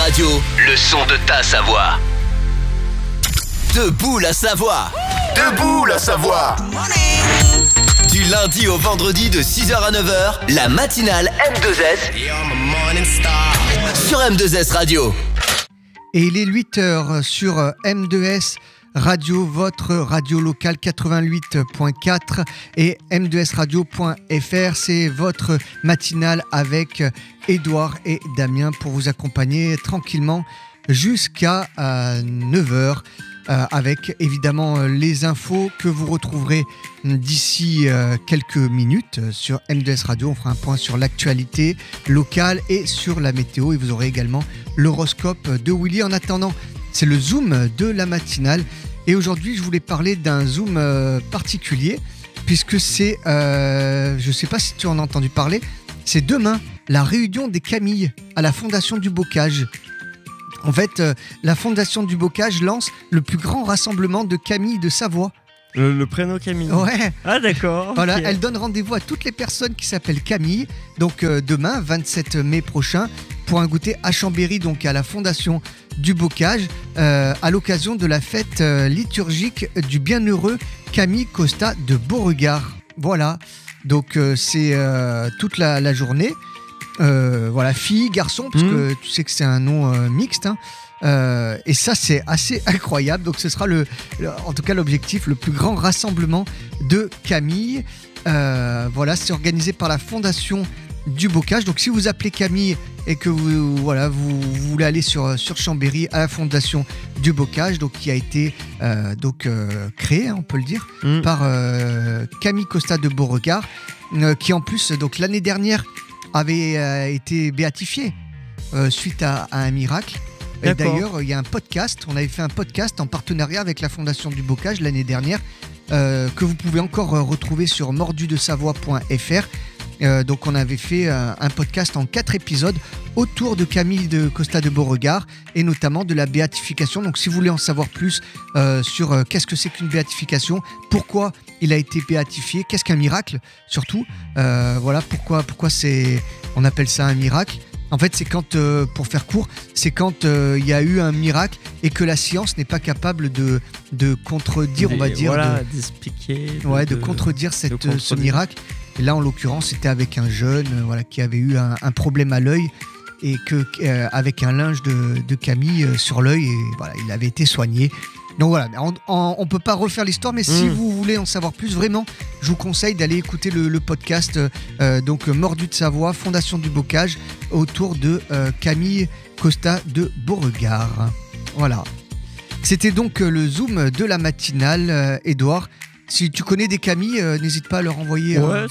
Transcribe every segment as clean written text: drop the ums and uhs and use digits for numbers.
Radio, le son de ta Savoie. Debout la Savoie. Debout la Savoie. Du lundi au vendredi de 6h à 9h, la matinale M2S sur M2S Radio. Et il est 8h sur M2S Radio, votre radio locale 88.4 et m2sradio.fr. C'est votre matinale avec Édouard et Damien pour vous accompagner tranquillement jusqu'à 9h. Avec évidemment les infos que vous retrouverez d'ici quelques minutes sur M2S Radio. On fera un point sur l'actualité locale et sur la météo. Et vous aurez également l'horoscope de Willy. En attendant, c'est le Zoom de la matinale. Et aujourd'hui, je voulais parler d'un Zoom particulier, puisque c'est, je ne sais pas si tu en as entendu parler, c'est demain, la réunion des Camilles à la Fondation du Bocage. En fait, la Fondation du Bocage lance le plus grand rassemblement de Camille de Savoie. Le prénom Camille. Ouais. Ah d'accord. Voilà, okay. Elle donne rendez-vous à toutes les personnes qui s'appellent Camille. Donc demain, 27 mai prochain, pour un goûter à Chambéry, donc à la Fondation du Bocage, à l'occasion de la fête liturgique du bienheureux Camille Costa de Beauregard. Voilà. Donc c'est toute la journée. Voilà, filles, garçons, parce que tu sais que c'est un nom mixte, hein. Et ça c'est assez incroyable. Donc ce sera en tout cas l'objectif, le plus grand rassemblement de Camille. Voilà, c'est organisé par la Fondation du Bocage. Donc si vous appelez Camille et que vous voulez aller sur Chambéry à la Fondation du Bocage, donc qui a été créée, hein, on peut le dire, par Camille Costa de Beauregard, qui en plus donc l'année dernière avait été béatifié suite à un miracle. Et d'ailleurs, il y a un podcast, on avait fait un podcast en partenariat avec la Fondation du Bocage l'année dernière, que vous pouvez encore retrouver sur mordudesavoie.fr. Donc on avait fait un podcast en 4 épisodes autour de Camille de Costa de Beauregard et notamment de la béatification. Donc si vous voulez en savoir plus sur qu'est-ce que c'est qu'une béatification, pourquoi il a été béatifié, qu'est-ce qu'un miracle surtout, voilà pourquoi on appelle ça un miracle. En fait, c'est quand, pour faire court, c'est quand il y a eu un miracle et que la science n'est pas capable de contredire, on va dire, d'expliquer, de contredire ce miracle. Et là, en l'occurrence, c'était avec un jeune, qui avait eu un problème à l'œil et avec un linge de Camille sur l'œil, et voilà, il avait été soigné. Donc voilà, on peut pas refaire l'histoire, mais si vous voulez en savoir plus, vraiment, je vous conseille d'aller écouter le podcast donc Mordu de Savoie, Fondation du Bocage, autour de Camille Costa de Beauregard. Voilà. C'était donc le Zoom de la matinale, Édouard. Si tu connais des Camille, n'hésite pas à leur envoyer. Ouais.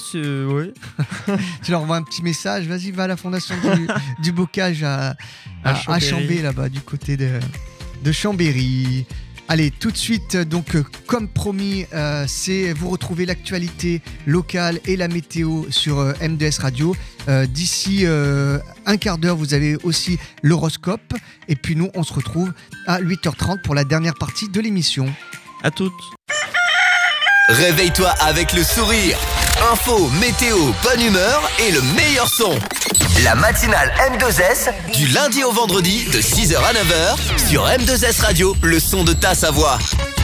Tu leur envoies un petit message. Vas-y, va à la Fondation du Bocage à Chambéry, là-bas, du côté de Chambéry. Allez, tout de suite, donc comme promis, vous retrouvez l'actualité locale et la météo sur M2S Radio. D'ici un quart d'heure, vous avez aussi l'horoscope. Et puis nous, on se retrouve à 8h30 pour la dernière partie de l'émission. À toutes. Réveille-toi avec le sourire. Info, météo, bonne humeur et le meilleur son. La matinale M2S, du lundi au vendredi de 6h à 9h sur M2S Radio, le son de ta Savoie.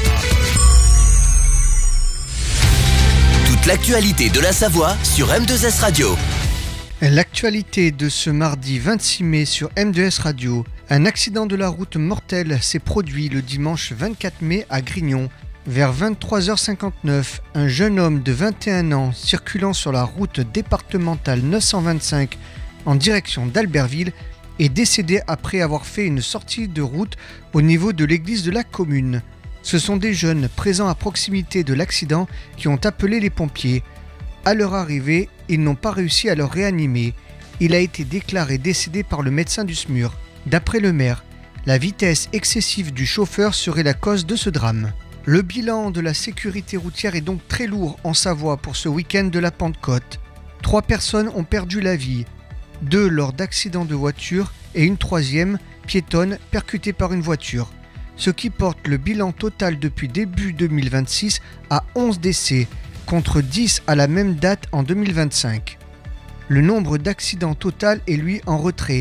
Toute l'actualité de la Savoie sur M2S Radio. L'actualité de ce mardi 26 mai sur M2S Radio. Un accident de la route mortel s'est produit le dimanche 24 mai à Grignon. Vers 23h59, un jeune homme de 21 ans circulant sur la route départementale 925 en direction d'Albertville est décédé après avoir fait une sortie de route au niveau de l'église de la commune. Ce sont des jeunes présents à proximité de l'accident qui ont appelé les pompiers. À leur arrivée, ils n'ont pas réussi à le réanimer. Il a été déclaré décédé par le médecin du SMUR. D'après le maire, la vitesse excessive du chauffeur serait la cause de ce drame. Le bilan de la sécurité routière est donc très lourd en Savoie pour ce week-end de la Pentecôte. 3 personnes ont perdu la vie, 2 lors d'accidents de voiture et une 3e, piétonne, percutée par une voiture. Ce qui porte le bilan total depuis début 2026 à 11 décès, contre 10 à la même date en 2025. Le nombre d'accidents total est lui en retrait,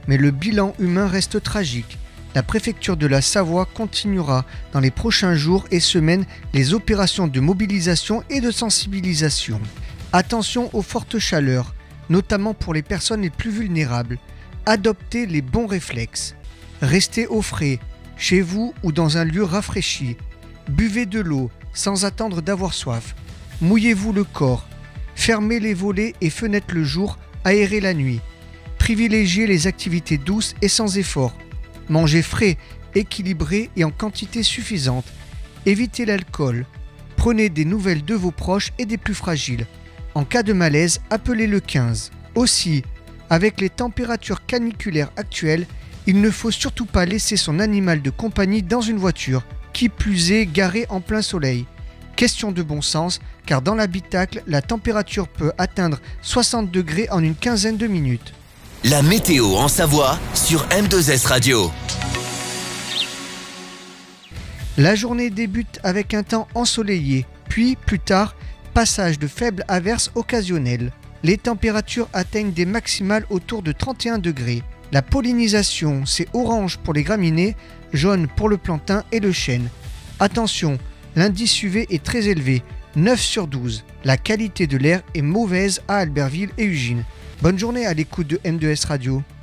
mais le bilan humain reste tragique. La préfecture de la Savoie continuera dans les prochains jours et semaines les opérations de mobilisation et de sensibilisation. Attention aux fortes chaleurs, notamment pour les personnes les plus vulnérables. Adoptez les bons réflexes. Restez au frais, chez vous ou dans un lieu rafraîchi. Buvez de l'eau sans attendre d'avoir soif. Mouillez-vous le corps. Fermez les volets et fenêtres le jour, aérez la nuit. Privilégiez les activités douces et sans effort. Mangez frais, équilibré et en quantité suffisante. Évitez l'alcool. Prenez des nouvelles de vos proches et des plus fragiles. En cas de malaise, appelez le 15. Aussi, avec les températures caniculaires actuelles, il ne faut surtout pas laisser son animal de compagnie dans une voiture, qui plus est garée en plein soleil. Question de bon sens, car dans l'habitacle, la température peut atteindre 60 degrés en une quinzaine de minutes. La météo en Savoie sur M2S Radio. La journée débute avec un temps ensoleillé, puis plus tard, passage de faibles averses occasionnelles. Les températures atteignent des maximales autour de 31 degrés. La pollinisation, c'est orange pour les graminées, jaune pour le plantain et le chêne. Attention, l'indice UV est très élevé, 9 sur 12. La qualité de l'air est mauvaise à Albertville et Ugine. Bonne journée à l'écoute de M2S Radio.